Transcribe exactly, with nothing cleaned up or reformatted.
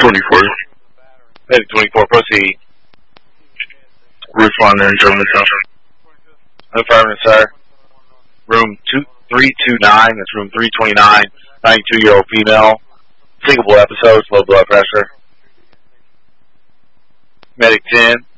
twenty-four. Medic twenty-four, proceed. Responder in Germantown. Affirmative, sir. Room two three two nine, that's room three twenty-nine, ninety-two-year-old female. Syncopal episodes, low blood pressure. Medic ten.